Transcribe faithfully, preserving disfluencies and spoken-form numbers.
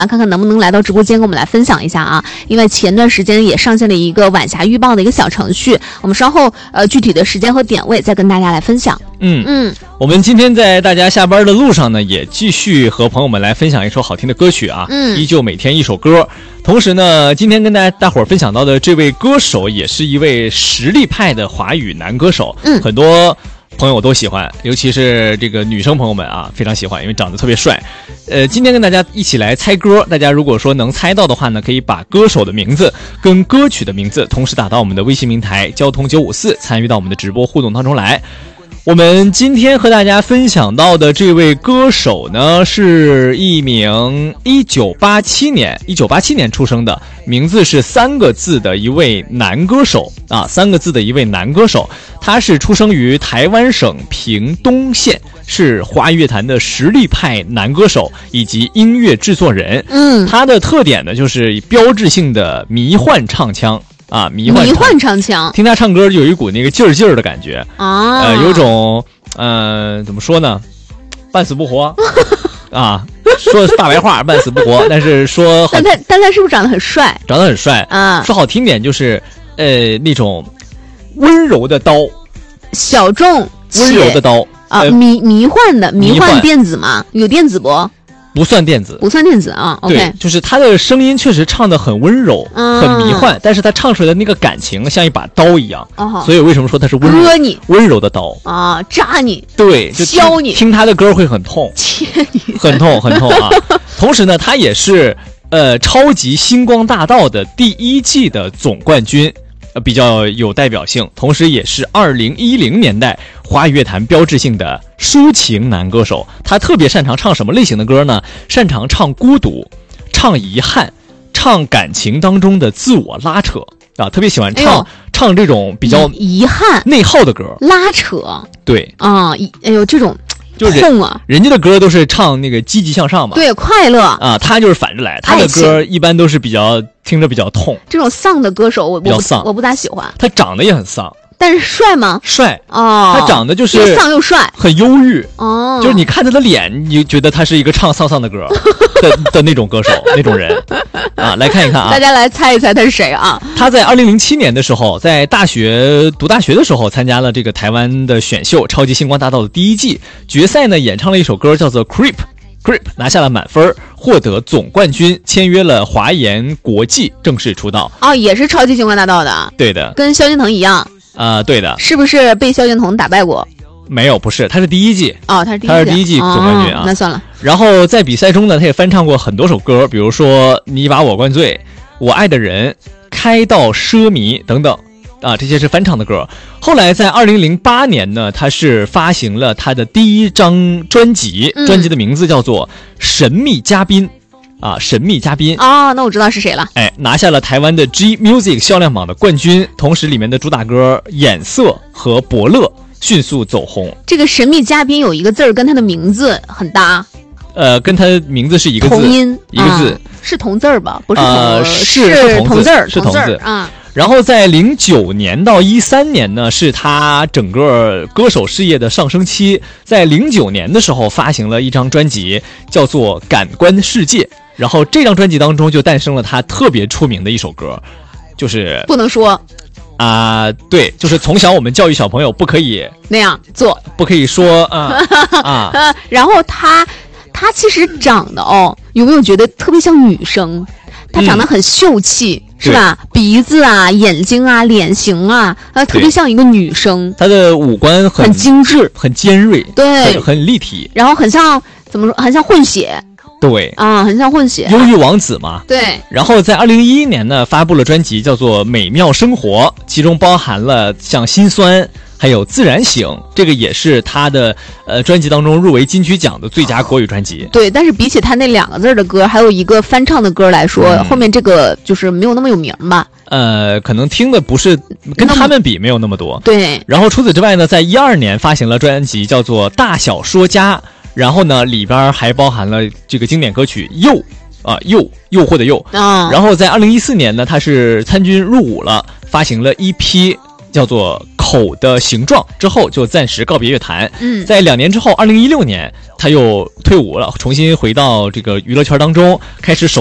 看看能不能来到直播间跟我们来分享一下啊。因为前段时间也上线了一个晚霞预报的一个小程序，我们稍后呃具体的时间和点位再跟大家来分享。 嗯嗯，我们今天在大家下班的路上呢，也继续和朋友们来分享一首好听的歌曲啊，嗯，依旧每天一首歌。同时呢，今天跟大家大伙儿分享到的这位歌手也是一位实力派的华语男歌手，嗯，很多朋友都喜欢，尤其是这个女生朋友们啊，非常喜欢，因为长得特别帅。呃，今天跟大家一起来猜歌，大家如果说能猜到的话呢，可以把歌手的名字跟歌曲的名字同时打到我们的微信平台交通九五四，参与到我们的直播互动当中来。我们今天和大家分享到的这位歌手呢，是一名一九八七年一九八七年出生的，名字是三个字的一位男歌手啊，三个字的一位男歌手，他是出生于台湾省屏东县，是华语乐坛的实力派男歌手以及音乐制作人。嗯，他的特点呢，就是标志性的迷幻唱腔。啊，迷幻迷幻唱腔， 听他唱歌有一股那个劲儿劲儿的感觉啊， 呃，有种呃，怎么说呢，半死不活啊，说大白话，半死不活，但是说好， 但他但他是不是长得很帅？ 长得很帅啊，说好听点就是呃那种温柔的刀， 小众温柔的刀啊，呃、迷迷幻的迷幻电子嘛，有电子不？ 不算电子， 不算电子啊。OK， 对，就是他的声音确实唱得很温柔，嗯、很迷幻，但是他唱出来的那个感情像一把刀一样，哦、所以为什么说他是温柔？ 割你， 温柔的刀啊，扎你， 对，就削你， 听他的歌会很痛， 切你， 很痛很痛啊。同时呢，他也是呃超级星光大道的第一季的总冠军。呃，比较有代表性，同时也是二零一零年代华语乐坛标志性的抒情男歌手。他特别擅长唱什么类型的歌呢？擅长唱孤独，唱遗憾，唱感情当中的自我拉扯啊，特别喜欢唱、哎、唱这种比较遗憾、 内耗的歌， 拉扯。 对啊，哎呦，这种。 就是痛啊！ 人家的歌都是唱那个积极向上嘛， 对，快乐啊，他就是反着来，他的歌一般都是比较听着比较痛。 这种丧的歌手，我比较丧， 我不大喜欢。 他长得也很丧， 但是帅吗？ 帅哦， 他长得就是又丧又帅， 很忧郁哦， 就是你看他的脸，你觉得他是一个唱丧丧的歌的的那种歌手，那种人啊。来看一看啊， 大家来猜一猜他是谁啊？ 他在二零零七年的时候，在大学读大学的时候，参加了这个台湾的选秀《超级星光大道》的第一季决赛呢，演唱了一首歌叫做《Creep》。Creep 拿下了满分，获得总冠军，签约了华研国际，正式出道。 哦，也是超级星光大道的。 对的， 跟萧敬腾一样。 啊、呃，对的。 是不是被萧敬腾打败过？ 没有，不是，他是第一季。 哦，他是第一季， 他是第一季总冠军啊、哦。 那算了。 然后在比赛中呢，他也翻唱过很多首歌，比如说《你把我灌醉》、《我爱的人》、《开到奢靡》等等。啊，这些是翻唱的歌。后来在二零零八年呢，他是发行了他的第一张专辑，嗯、专辑的名字叫做《神秘嘉宾》。啊，神秘嘉宾哦，那我知道是谁了。 哎，拿下了台湾的 G Music 销量榜的冠军，同时里面的主打歌《眼色》和《伯乐》迅速走红。 这个神秘嘉宾有一个字儿跟他的名字很搭。 呃，跟他的名字是一个字， 同音一个字、 啊，是同字儿吧？不是同， 呃， 是是同字儿， 是同字啊。 然后在零九年到一三年呢，是他整个歌手事业的上升期。在零九年的时候，发行了一张专辑，叫做《感官世界》。然后这张专辑当中就诞生了他特别出名的一首歌，就是不能说啊、呃，对，就是从小我们教育小朋友不可以那样做， 不可以说啊啊。 然后他他其实长得哦，有没有觉得特别像女生？他长得很秀气。嗯是吧？鼻子啊，眼睛啊，脸型啊，啊，特别像一个女生。 她的五官很很精致， 很尖锐， 对， 很, 很立体。 然后很像怎么说？很像混血。 对啊，很像混血。 忧郁王子嘛。 对。 然后在二零一一年呢，发布了专辑叫做《美妙生活》，其中包含了像心酸。还有自然醒，这个也是他的呃专辑当中入围金曲奖的最佳国语专辑。 对，但是比起他那两个字的歌，还有一个翻唱的歌来说，嗯、后面这个就是没有那么有名吧？ 呃，可能听的不是跟他们比没有那么多。 对。 然后除此之外呢，在一二年发行了专辑叫做《大小说家》，然后呢里边还包含了这个经典歌曲《诱》啊，诱诱惑的诱啊。然后在二零一四年呢，他是参军入伍了，发行了一批。 叫做《口的形状》，之后就暂时告别乐坛。 嗯， 在两年之后，二零一六年他又退伍了，重新回到这个娱乐圈当中，开始首